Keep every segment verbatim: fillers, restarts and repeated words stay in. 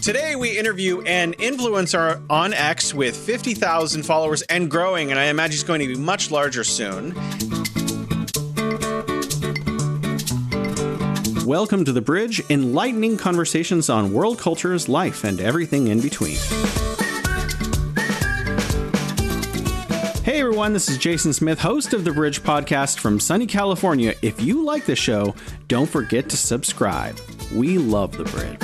Today we interview an influencer on X with fifty thousand followers and growing, and I imagine he's going to be much larger soon. Welcome to The Bridge, enlightening conversations on world cultures, life, and everything in between. Hey everyone, this is Jason Smith, host of The Bridge podcast from sunny California. If you like the show, don't forget to subscribe. We love The Bridge.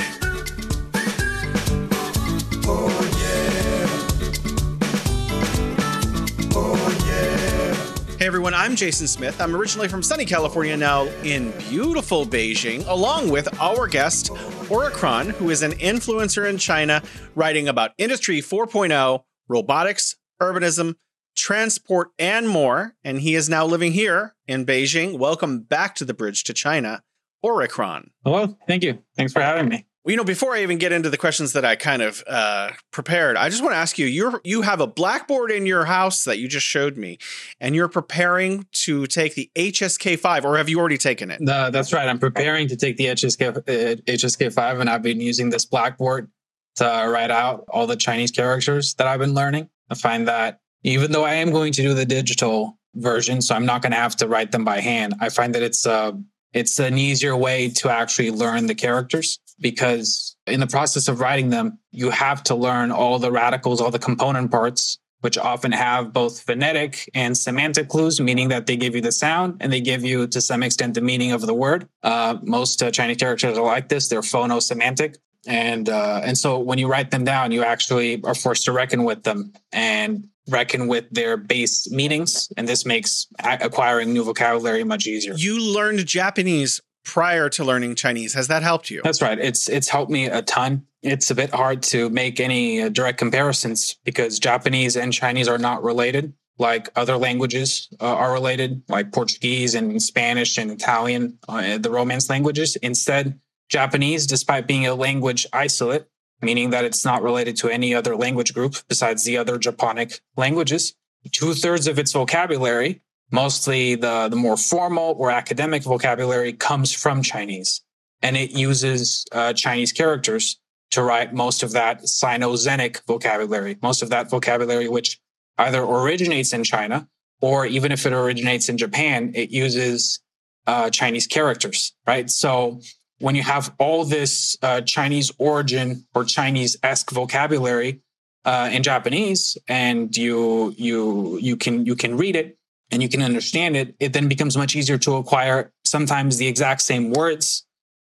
Hey everyone, I'm Jason Smith. I'm originally from sunny California, now in beautiful Beijing, along with our guest, Oricron, who is an influencer in China writing about Industry four point oh, robotics, urbanism, transport, and more. And he is now living here in Beijing. Welcome back to The Bridge to China, Oricron. Hello, thank you. Thanks for having me. Well, you know, before I even get into the questions that I kind of uh, prepared, I just want to ask you, you you have a blackboard in your house that you just showed me, and you're preparing to take the H S K five, or have you already taken it? Uh, that's right. I'm preparing to take the H S K, uh, H S K five, and I've been using this blackboard to write out all the Chinese characters that I've been learning. I find that even though I am going to do the digital version, so I'm not going to have to write them by hand, I find that it's uh, it's an easier way to actually learn the characters. Because in the process of writing them, you have to learn all the radicals, all the component parts, which often have both phonetic and semantic clues, meaning that they give you the sound and they give you, to some extent, the meaning of the word. Uh, most uh, Chinese characters are like this. They're phono-semantic. And, uh, and so when you write them down, you actually are forced to reckon with them and reckon with their base meanings. And this makes acquiring new vocabulary much easier. You learned Japanese prior to learning Chinese. Has that helped you? That's right. It's it's helped me a ton. It's a bit hard to make any uh, direct comparisons because Japanese and Chinese are not related like other languages uh, are related, like Portuguese and Spanish and Italian, uh, the Romance languages. Instead, Japanese, despite being a language isolate, meaning that it's not related to any other language group besides the other Japonic languages, two-thirds of its vocabulary, mostly the, the more formal or academic vocabulary, comes from Chinese. And it uses uh, Chinese characters to write most of that Sino-Zenic vocabulary, most of that vocabulary which either originates in China, or even if it originates in Japan, it uses uh, Chinese characters, right? So when you have all this uh, Chinese origin or Chinese-esque vocabulary uh, in Japanese, and you you you can you can read it, and you can understand it, it then becomes much easier to acquire sometimes the exact same words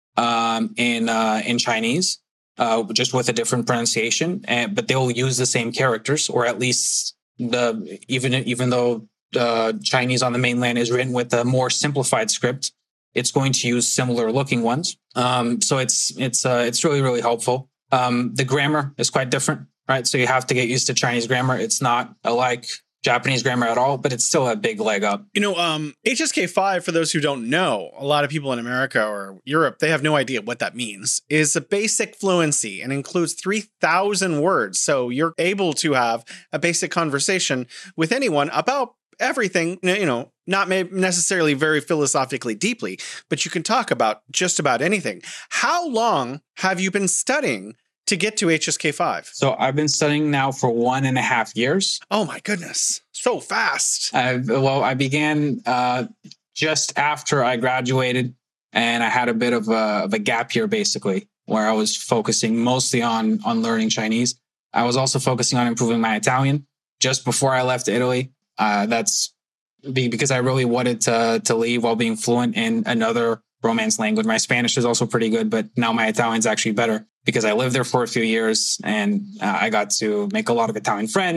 um, in uh, in Chinese, uh, just with a different pronunciation. And, but they will use the same characters, or at least the even even though uh, Chinese on the mainland is written with a more simplified script, it's going to use similar looking ones. Um, so it's it's uh, it's really really helpful. Um, the grammar is quite different, right? So you have to get used to Chinese grammar. It's not alike Japanese grammar at all, but it's still a big leg up. You know, um, H S K five, for those who don't know, a lot of people in America or Europe, they have no idea what that means, is a basic fluency and includes three thousand words. So you're able to have a basic conversation with anyone about everything, you know, not necessarily very philosophically deeply, but you can talk about just about anything. How long have you been studying to get to H S K five? So I've been studying now for one and a half years. Oh my goodness. So fast. I, well, I began uh, just after I graduated, and I had a bit of a, of a gap year, basically, where I was focusing mostly on, on learning Chinese. I was also focusing on improving my Italian just before I left Italy. Uh, that's because I really wanted to, to leave while being fluent in another Romance language. My Spanish is also pretty good, but now my Italian's actually better because I lived there for a few years and uh, I got to make a lot of Italian friends.